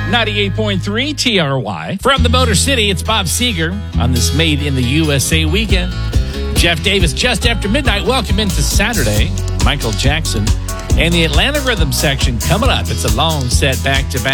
98.3 TRY. From the Motor City, it's Bob Seger on this Made in the USA weekend. Jeff Davis just after midnight. Welcome into Saturday. Michael Jackson and the Atlanta Rhythm section coming up. It's a long set back-to-back.